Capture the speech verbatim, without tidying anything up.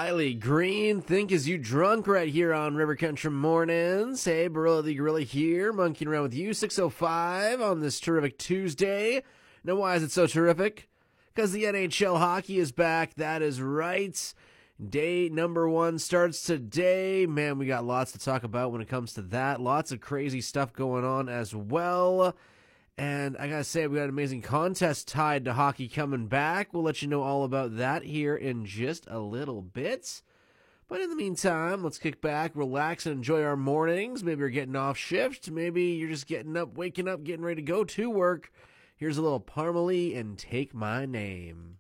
Riley Green, Think As You Drunk right here on River Country Mornings. Hey, Barilla the Gorilla here, monkeying around with you, six oh five on this terrific Tuesday. Now, why is it so terrific? Because the N H L hockey is back, that is right. Day number one starts today. Man, we got lots to talk about when it comes to that. Lots of crazy stuff going on as well. And I gotta say, we got an amazing contest tied to hockey coming back. We'll let you know all about that here in just a little bit. But in the meantime, let's kick back, relax, and enjoy our mornings. Maybe you're getting off shift. Maybe you're just getting up, waking up, getting ready to go to work. Here's a little Parmalee and Take My Name.